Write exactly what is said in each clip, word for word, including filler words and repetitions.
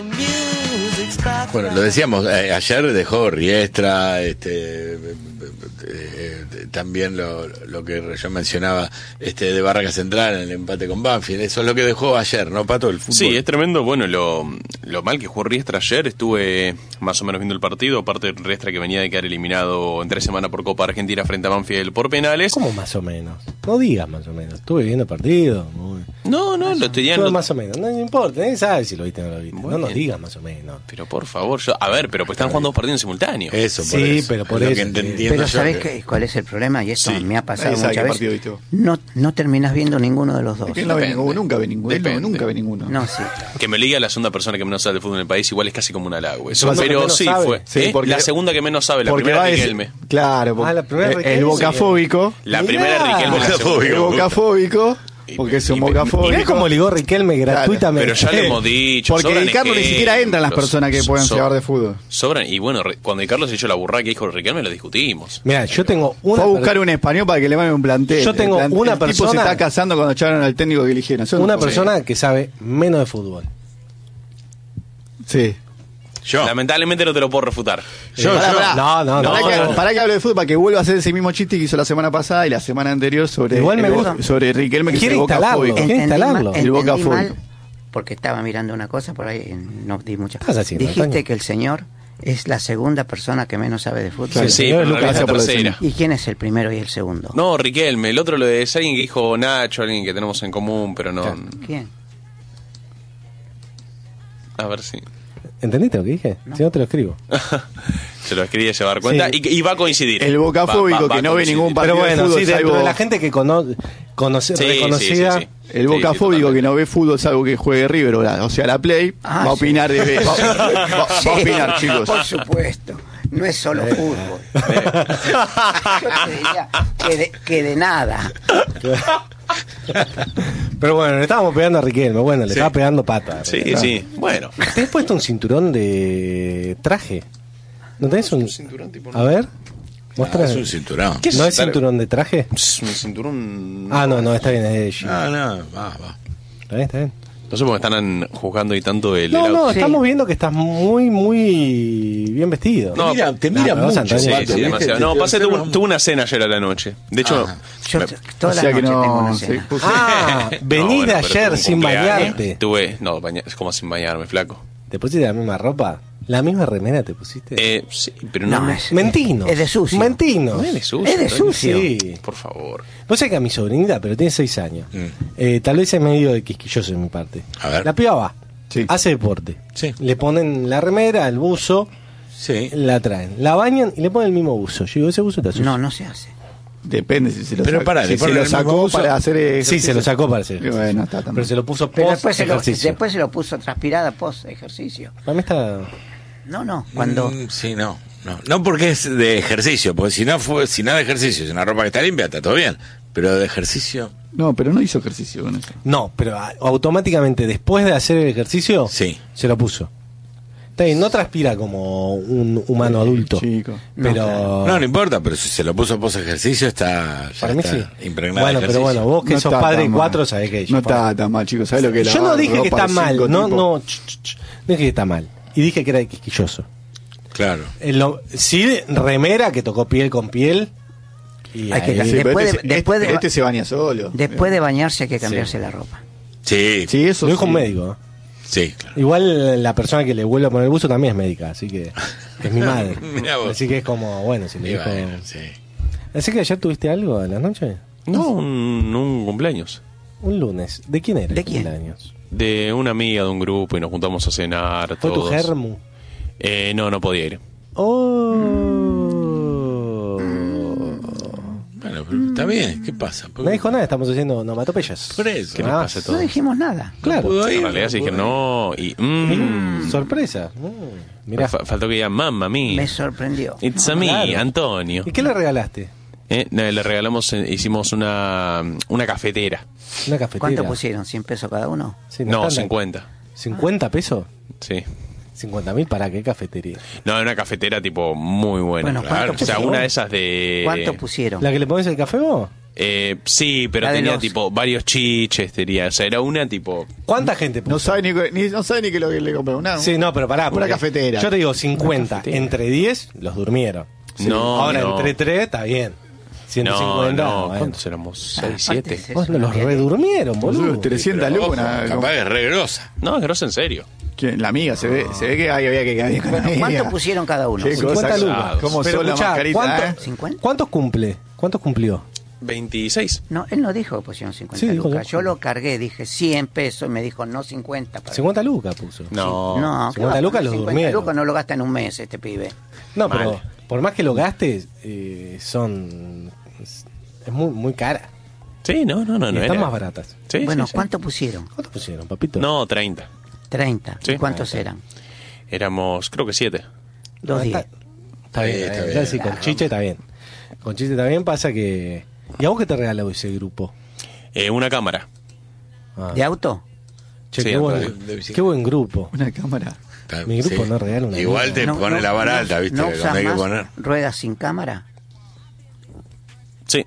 Bueno, lo decíamos, eh, ayer dejó Riestra, este, eh, eh, también lo, lo que yo mencionaba, este, de Barraca Central en el empate con Banfield, eso es lo que dejó ayer, ¿no, Pato? El fútbol. Sí, es tremendo, bueno, lo, lo mal que jugó Riestra ayer, estuve más o menos viendo el partido, aparte de Riestra que venía de quedar eliminado en tres semanas por Copa Argentina frente a Banfield por penales. ¿Cómo más o menos? No digas más o menos, estuve viendo el partido. Muy... No, no, lo estoy viendo. Más o menos, no, no importa, nadie sabe si lo viste o no lo viste, bueno, no nos digas más o menos. Pero por favor, yo, a ver, pero pues están jugando dos partidos en simultáneo. Eso, por sí, eso. pero por es eso. Que pero ¿sabés que... qué, cuál es el problema? Y esto sí. me ha pasado Nadie muchas veces. No, no terminás viendo ninguno de los dos. ¿Quién no ve ninguno? Nunca ve ninguno. Él no, nunca ve ninguno. No, sí. Que me liga la segunda persona que menos sabe de fútbol en el país, igual es casi como un halago. Eso, Eso pero sí sabe. fue. Sí, ¿Eh? porque, la segunda que menos sabe, la primera es Riquelme. Claro, porque ah, la primera el, Riquelme, el bocafóbico. La primera es Riquelme, la segunda. El bocafóbico. Porque es un bocafóbico. Mirá cómo ligó Riquelme gratuitamente. Pero ya le hemos dicho. Porque Di Carlo ni siquiera entran las personas que pueden llevar de fútbol. Sobran. Y bueno, cuando Di Carlo se echó la burra que dijo Riquelme, lo discutimos. Mira, yo tengo una. Fue a buscar un español para que le mande un plantel. Yo tengo el plantel, una el persona. Tipo se está casando cuando echaron al técnico que eligieron. Eso Una no persona sí. que sabe menos de fútbol. Sí. Yo. Lamentablemente no te lo puedo refutar. Yo, pará, yo. Pará. No, no, no. Para, no, que, no. para que hable de fútbol, para que vuelva a hacer ese mismo chiste que hizo la semana pasada y la semana anterior sobre, Igual me el, gusta. sobre Riquelme que Quiere es el instalarlo. bocafóbico. Quiere instalarlo. El bocafóbico. Porque estaba mirando una cosa, por ahí no di mucha. ¿Qué estás haciendo, Dijiste Antonio? que el señor es la segunda persona que menos sabe de fútbol. Sí, sí, pero Lucas, Lucas es la tercera. ¿Y quién es el primero y el segundo? No, Riquelme. El otro lo es alguien que dijo Nacho, alguien que tenemos en común, pero no. ¿Quién? A ver si. ¿Entendiste lo que dije? No. Si no te lo escribo. Se lo escribí, se va a dar cuenta. Sí. Y, y va a coincidir. El bocafóbico va, va, que va no ve ningún partido pero bueno, de fútbol. sí, salvo... dentro de la gente que cono conoce, sí, reconocida. Sí, sí, sí. El bocafóbico sí, sí, que no ve fútbol salvo que juegue River, o sea, la Play, ah, va a opinar sí. de va, va, sí, va a opinar, chicos. Por supuesto. No es solo fútbol. Yo te diría que de, que de nada. Pero bueno, le estábamos pegando a Riquelme. Bueno, le sí. estaba pegando pata. Sí, ¿verdad? Sí. Bueno. ¿Te has puesto un cinturón de traje? ¿No tenés un, un cinturón tipo? A ver. Ah, es un cinturón. ¿Qué es ¿No es cinturón de traje? Es un cinturón. Ah, no, no, está bien. Es de no, no, va, va. Está bien, está bien. No sé por qué están juzgando ahí tanto el. No, el no, sí. estamos viendo que estás muy, muy bien vestido. No, te mira, te mira no, mucho. Sí, Pato, sí, demasiado. No, pasé, tuve, tuve una cena ayer a la noche. De hecho, ah. yo me, toda la noche no, tengo una cena. Puso... Ah, venís no, bueno, de ayer sin bañarte. Tuve, no, baña, es como sin bañarme, flaco. ¿Te pusiste la misma ropa? ¿La misma remera te pusiste? Eh, sí, pero no. no me... es, Mentino. Es de sucio. Mentino. No es de sucio. Es de sucio. Sí. Por favor. Vos sabés que a mi sobrinita, pero tiene seis años. Mm. Eh, tal vez es medio de quisquilloso en mi parte. A ver. La piba va. Sí. Hace deporte. Sí. Le ponen la remera, el buzo. Sí. La traen. La bañan y le ponen el mismo buzo. Yo digo, ese buzo está sucio. No, no se hace. Depende si se lo pero sacó. pará, si se lo sacó para hacer ejercicio. Sí, se lo sacó para hacer ejercicio. Bueno, está también. Pero se lo puso Pero post después se, lo, ejercicio. después se lo puso transpirada post ejercicio. Para mí está... No, no, cuando... Mm, sí, no, no. No porque es de ejercicio, porque si no fue, si nada de ejercicio, es una ropa que está limpia, está todo bien. Pero de ejercicio... No, pero no hizo ejercicio con eso. No, pero automáticamente después de hacer el ejercicio, sí. se lo puso. Está bien, no transpira como un humano sí, adulto. Chico. Pero... No, no, no importa, pero si se lo puso post ejercicio está, ya para mí está sí. impregnado. Bueno, pero bueno, vos que no sos padre de cuatro, sabés que no está tan mal, chicos. ¿Sabés lo que es? Yo no dije que está mal, no, tipo? no, ch, ch, ch, no dije que está mal. Y dije que era quisquilloso. Claro. En lo, sí, remera que tocó piel con piel. Y hay que, sí, después, este, de, después este, de, este se baña solo. Después de bañarse hay que cambiarse sí. la ropa. Sí. Sí, eso lo dijo sí. un médico. Sí, claro. Igual la persona que le vuelve a poner el buzo también es médica, así que es mi madre. Así que es como, bueno, si me dijo... Bueno, sí. Así que ayer tuviste algo en la noche. No, un, un cumpleaños. Un lunes. ¿De quién era ¿De el quién? cumpleaños? De una amiga de un grupo y nos juntamos a cenar. ¿Fue todos. tu germu? Eh, no, no podía ir. Oh. Bueno, pero está bien, ¿qué pasa? No dijo nada, estamos haciendo onomatopeyas. Por eso. ¿Qué Ah, nos pasa a No todos? dijimos nada. Claro. pudo ir, En realidad no sí dije pudo no y... Mm, Sorpresa. Mm, mirá. Fa- faltó que diga mamma mía. Me sorprendió. It's a me, Claro. Antonio. ¿Y qué le regalaste? Eh, no, le regalamos, eh, hicimos una, una cafetera. Una cafetera. ¿Cuánto pusieron? ¿cien pesos cada uno? Sí, No, estándar. cincuenta. ¿cincuenta pesos? Sí. ¿cincuenta mil para qué cafetería? No, una cafetera tipo muy buena. Bueno, ¿cuánto claro. O sea, pusieron? una de esas de... ¿Cuánto pusieron? ¿La que le pones el café vos? Eh, sí, pero La de tenía los- tipo varios chiches, tenía, o sea, era una tipo... ¿Cuánta gente puso? No sabe ni, ni- no sabe ni que lo que le compró. Una, Sí, no, pero pará. Una porque cafetera. Yo te digo cincuenta. cafetera. Entre diez los durmieron. No, Ahora no. entre tres está bien. ciento No, cincuenta. no, bueno. ¿cuántos éramos? Ah, ¿seis, aparte siete? es Vos eso, no los ¿no? redurmieron, Boludo, boludo. trescientas Pero, lucas. ojo, una- capaz es re grosa. No, es grosso en serio. ¿Quién? La amiga, se ve, se ve que ay, había que quedar bien con la Bueno, amiga. ¿cuánto pusieron cada uno? Qué cincuenta cosa, lucas. cómo Pero son la escuchá, mascarita, ¿cuánto- ¿eh? ¿cincuenta? ¿Cuántos cumple? ¿Cuántos cumplió? veintiséis. No, él no dijo que pusieron cincuenta Sí, dijo lucas. que- Yo lo cargué, dije cien pesos y me dijo no cincuenta. Para cincuenta lucas puso. No. No, ¿qué cincuenta va a lucas poner los cincuenta durmieron. lucas no lo gasta en un mes este pibe. No, Mal. pero por más que lo gastes, eh, son. Es, es muy, muy cara. Sí, no, no, no. y no están era. más baratas. Sí, bueno, sí, sí. ¿cuánto pusieron? ¿Cuánto pusieron, papito? No, treinta. treinta. Sí. ¿Y cuántos eran? Éramos, creo que siete. Dos Ah, diez. está, está bien, Sí, está está bien. bien. Sí, con Chiche está bien. Con Chiche está bien, pasa que. ¿Y a vos qué te regaló ese grupo? Eh, una cámara. Ah. ¿De auto? Che, Sí, qué, de- buen, de bicicleta. qué buen grupo. Una cámara. Está- Mi grupo sí. no regala una Igual mierda. te No, pone no, la vara no, alta, ¿viste? ¿No Donde usas hay que más poner. ruedas sin cámara? Sí.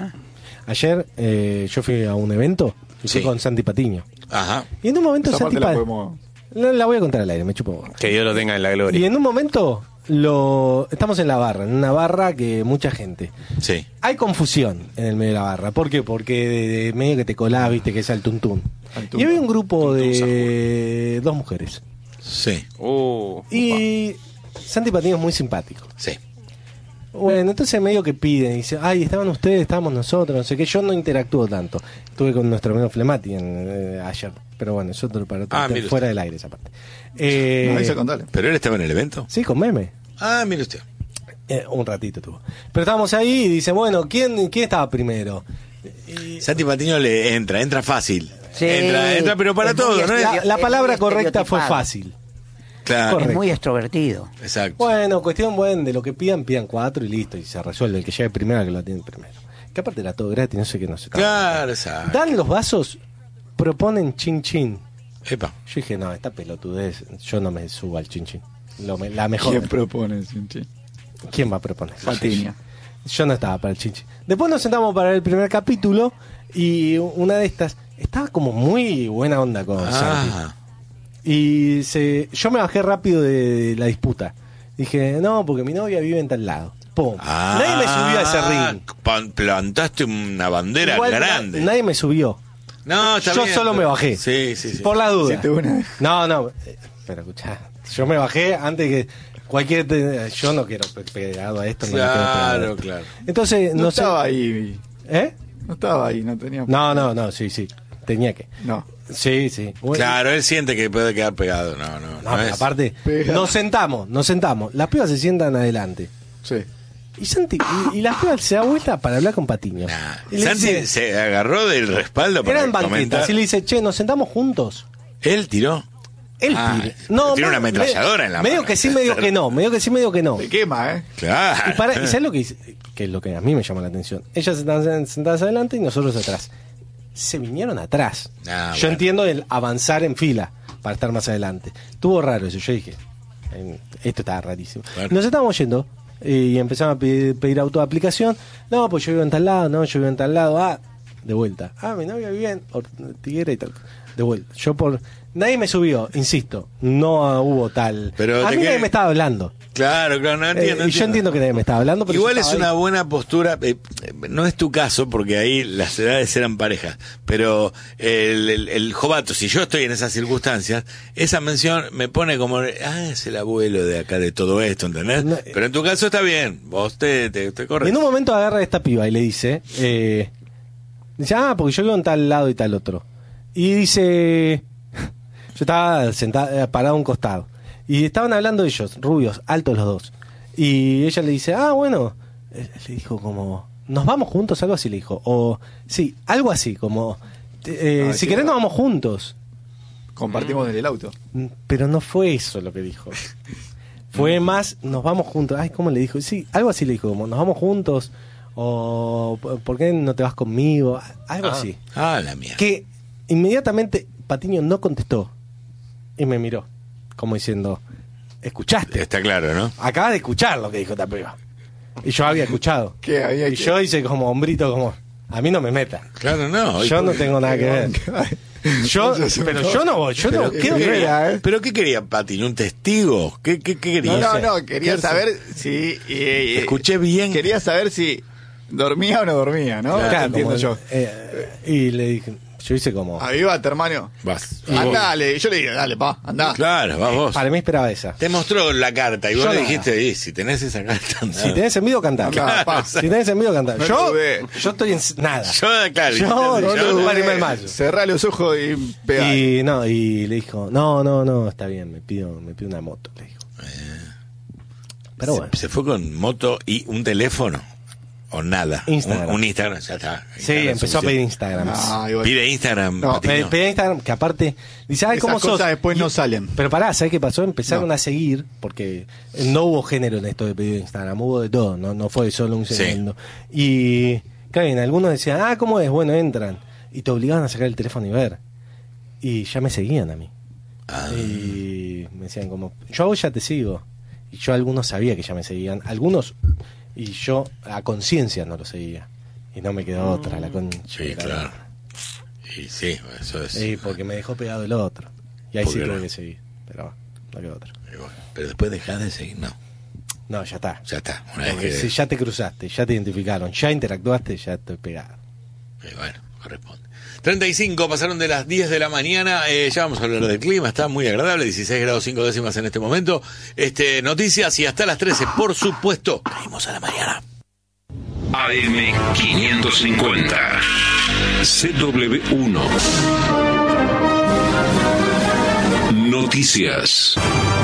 Ayer eh, yo fui a un evento y fui Sí. con Santi Patiño. Ajá. Y en un momento Esa Santi parte la Pa- podemos... la, la voy a contar al aire, me chupo. Que Dios lo tenga en la gloria. Y en un momento lo estamos en la barra, en una barra que mucha gente. Sí. Hay confusión en el medio de la barra. ¿Por qué? Porque de, de medio que te colás, viste, que es al tuntún. Al tuntún. Y había un grupo Tuntún de dos mujeres. Sí. Uh, Y Santi Patiño es muy simpático. Sí. Bueno, entonces medio que piden, y dice, ay, estaban ustedes, estábamos nosotros, no sé qué, yo no interactúo tanto. Estuve con nuestro amigo Flemati en, eh, ayer, pero bueno, eso otro para otro Ah, tema, mire fuera usted. del aire esa parte. Eh, No, eso contale. ¿Pero él estaba en el evento? sí, con meme. Ah, mire usted. Eh, un ratito tuvo. Pero estábamos ahí y dice, bueno, ¿quién, quién estaba primero? Y Santi Patiño le entra, entra fácil. Sí. Entra, entra, pero para Es muy todo, ¿no? estereo- la, la es palabra muy correcta fue estereotipado. fácil. Claro. Correcto. Es muy extrovertido. Exacto. Bueno, cuestión, bueno, de lo que pidan, pidan cuatro y listo, y se resuelve. El que llegue primero, que lo tiene primero. Que aparte era todo gratis, no sé qué, no sé. Claro, exacto. Dan los vasos, proponen chin chin. Epa. Yo dije, no, esta pelotudez, yo no me subo al chin chin. Lo me- la mejor. ¿Quién propone? Cinchi? ¿Quién va a proponer? Patiño. Yo no estaba para el chin chin. Después nos sentamos para el primer capítulo y una de estas estaba como muy buena onda con Santi. Ah. Y se, yo me bajé rápido de la disputa. Dije, no, porque mi novia vive en tal lado. Pum. Ah, Nadie me subió a ese ring. pan- plantaste una bandera Igual na- grande. nadie me subió. No, está Yo bien, solo pero- me bajé. Sí, sí, sí. Por la duda. Hiciste una. No, no. eh, Pero escuchá, yo me bajé antes que cualquier. te- Yo no quiero pe- pegado a esto. no me quiero pegado a Claro, esto. claro. Entonces, No, no, sé. estaba ahí. ¿Eh? No estaba ahí, no tenía. No, no, no, sí, sí. Tenía que. No. Sí, sí. Bueno, Claro, él siente que puede quedar pegado. No, no. No, no pero es. aparte, Pega. nos sentamos, nos sentamos. Las pibas se sientan adelante. Sí. Y Santi, y, y las pibas se da vuelta para hablar con Patiño. Nah. Y le Santi dice- se agarró del respaldo para eran comentar. banquetas. Y le dice, che, nos sentamos juntos. Él tiró. Él Ah, tira. tiene una me- ametralladora en la Medio mano. que sí, medio que no. Medio que sí, medio que no. Se quema, ¿eh? Claro. Y, para, ¿y sabes lo que dice? Que es lo que a mí me llama la atención. Ellas están sentadas adelante y nosotros atrás. Se vinieron atrás. Ah, Yo bueno. entiendo el avanzar en fila para estar más adelante. Estuvo raro eso. Yo dije, eh, esto está rarísimo. Claro. Nos estábamos yendo eh, y empezamos a pedir, pedir autoaplicación. No, pues yo vivo en tal lado, no, yo vivo en tal lado. Ah, de vuelta. Ah, mi novia vive en Ortiguera y tal. De vuelta. Yo por... Nadie me subió, insisto. No hubo tal... Pero a te mí qued- nadie me estaba hablando. Claro, claro, no Eh, entiendo. y yo entiendo que nadie me estaba hablando, pero Igual yo es estaba una ahí. buena postura, eh, eh, no es tu caso porque ahí las edades eran parejas, pero el, el, el jovato, si yo estoy en esas circunstancias, esa mención me pone como, ah, es el abuelo de acá de todo esto, ¿entendés? No, Pero en tu caso está bien, vos te, te, te Y corres. en un momento agarra a esta piba y le dice, eh, dice, ah, porque yo vivo en tal lado y tal otro. Y dice, yo estaba sentado, parado a un costado. Y estaban hablando ellos, rubios, altos los dos. Y ella le dice, ah, bueno, eh, le dijo como, nos vamos juntos, algo así le dijo. O, sí, algo así, como, eh, Ah, si sí, querés nos claro. vamos juntos. Compartimos desde el auto. Mm, Pero no fue eso lo que dijo. Fue más, nos vamos juntos. Ay, ¿cómo le dijo? Sí, algo así le dijo, como, nos vamos juntos. O, ¿por qué no te vas conmigo? Algo Ah. así. Ah, la mierda. Que inmediatamente Patiño no contestó. Y me miró, como diciendo, ¿escuchaste? Está claro, ¿no? Acabas de escuchar lo que dijo esta piba. Y yo había escuchado. ¿Qué había Y que- yo hice como hombrito, como, A mí no me meta. Claro, no. Yo no tengo nada que ver. Yo, pero yo no voy, yo no ¿Qué quiero quería, ver. eh? ¿Pero qué quería, Pati? ¿Un testigo? ¿Qué, qué, qué quería? No, no, sé. no, quería ¿Qué saber si... eh, eh, Escuché bien. Quería saber si dormía o no dormía, ¿no? Claro, Entiendo como- yo. eh, y le dije, yo hice como. Avívate, hermano. Vas. Andale, yo le dije, dale, pa, andá. Claro, vas vos. Para mí esperaba esa. Te mostró la carta y vos Yo le nada. dijiste, "Y, si tenés esa carta, andá". Si tenés envidio, cantá. Andá, pa. Si tenés envidio, cantá. No Yo, dudé. yo estoy en nada. Yo, claro. Yo- yo- yo- yo- Para irme al mayo. Cerrá los ojos y pegá. Y no, y le dijo, no, no, no, está bien, me pido, me pido una moto, le dijo. Pero se, bueno. se fue con moto y un teléfono. O nada. Instagram. Un, un Instagram, ya está. Sí, Instagram empezó a pedir suficiente. Instagram. Ah, igual. Pide Instagram. No, Patiño. Me pedía Instagram, que aparte, dice, ay, Esas ¿cómo sos? cosas después no salen. Pero pará, ¿sabes qué pasó? Empezaron No. a seguir, porque no hubo género en esto de pedido de Instagram, hubo de todo, no, no fue solo un Sí. segundo. Y, claro, en algunos decían, ah, ¿cómo es? Bueno, entran. Y te obligaban a sacar el teléfono y ver. Y ya me seguían a mí. Ah. Y me decían como, yo a vos ya te sigo. Y yo algunos sabía que ya me seguían. Algunos, y yo a conciencia no lo seguía. Y no me quedó otra, la concha. Sí, de la claro. lora. Y sí, eso es. Sí, porque me dejó pegado el otro. Y ahí ¿Por sí qué tuve no? que seguir. Pero no quedó otra. Y bueno, pero después dejás de seguir, no. No, ya está. Ya está. Una vez Porque que. si ya te cruzaste, ya te identificaron, ya interactuaste, ya estoy pegado. Y bueno, corresponde. treinta y cinco pasaron de las diez de la mañana. Eh, ya vamos a hablar del clima. Está muy agradable. dieciséis grados cinco décimas en este momento. Este, noticias y hasta las trece, por supuesto. Caímos a la mañana. A M quinientos cincuenta C W uno Noticias.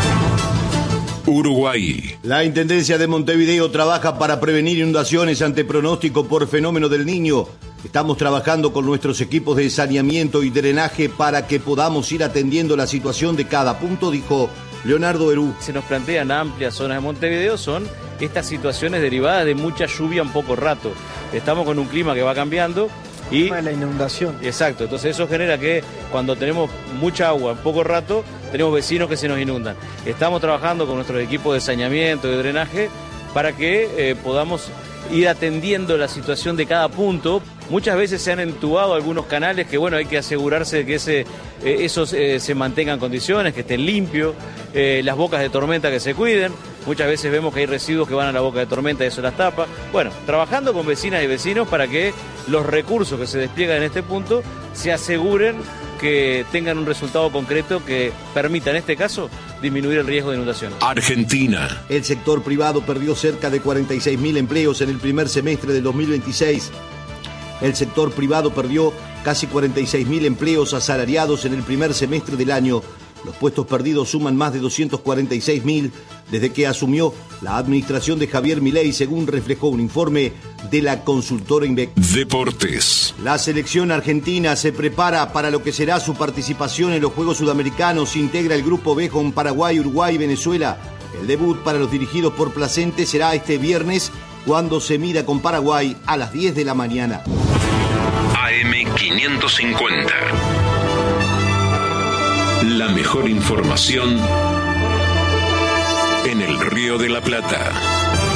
Uruguay. La Intendencia de Montevideo trabaja para prevenir inundaciones ante pronóstico por fenómeno del Niño. Estamos trabajando con nuestros equipos de saneamiento y drenaje para que podamos ir atendiendo la situación de cada punto, dijo Leonardo Herú. Se nos plantean amplias zonas de Montevideo, son estas situaciones derivadas de mucha lluvia en poco rato. Estamos con un clima que va cambiando y... La inundación. Exacto, entonces eso genera que cuando tenemos mucha agua en poco rato, tenemos vecinos que se nos inundan. Estamos trabajando con nuestros equipos de saneamiento y de drenaje para que eh, podamos ir atendiendo la situación de cada punto. Muchas veces se han entubado algunos canales que, bueno, hay que asegurarse de que ese, eh, esos eh, se mantengan en condiciones, que estén limpios, eh, las bocas de tormenta que se cuiden. Muchas veces vemos que hay residuos que van a la boca de tormenta y eso las tapa. Bueno, trabajando con vecinas y vecinos para que los recursos que se despliegan en este punto se aseguren que tengan un resultado concreto que permita, en este caso, disminuir el riesgo de inundación. Argentina. El sector privado perdió cerca de cuarenta y seis mil empleos en el primer semestre del dos mil veintiséis. El sector privado perdió casi cuarenta y seis mil empleos asalariados en el primer semestre del año. Los puestos perdidos suman más de doscientos cuarenta y seis mil desde que asumió la administración de Javier Milei, según reflejó un informe de la consultora Inbec. Deportes. La selección argentina se prepara para lo que será su participación en los Juegos Sudamericanos. Integra el grupo B con Paraguay, Uruguay y Venezuela. El debut para los dirigidos por Placente será este viernes, cuando se mida con Paraguay a las diez de la mañana. A M quinientos cincuenta. La mejor información en el Río de la Plata.